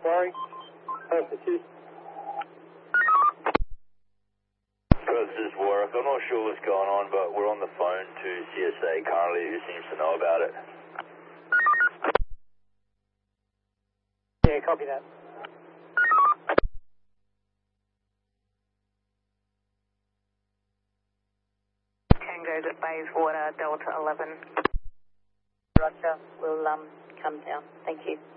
inquiry. Constitution. This is Warwick. I'm not sure what's going on, but we're on the phone to CSA currently, who seems to know about it. Yeah, copy that. Tango's at Bayswater, Delta 11. Roger, we'll come down. Thank you.